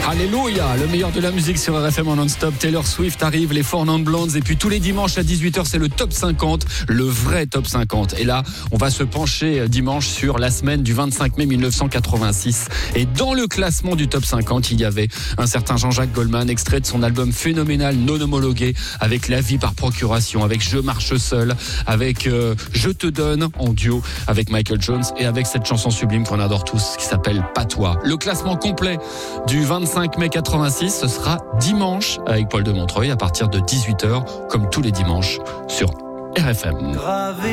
Alléluia, le meilleur de la musique sur RFM en non-stop. Taylor Swift arrive, les Four Non Blondes, et puis tous les dimanches à 18h, c'est le top 50, le vrai top 50. Et là, on va se pencher dimanche sur la semaine du 25 mai 1986. Et dans le classement du top 50, il y avait un certain Jean-Jacques Goldman, extrait de son album phénoménal non homologué, avec La vie par procuration, avec Je marche seul, avec Je te donne en duo avec Michael Jones, et avec cette chanson sublime qu'on adore tous qui s'appelle Pas toi. Le classement complet du 25 mai 86, ce sera dimanche avec Paul de Montreuil à partir de 18h, comme tous les dimanches sur RFM.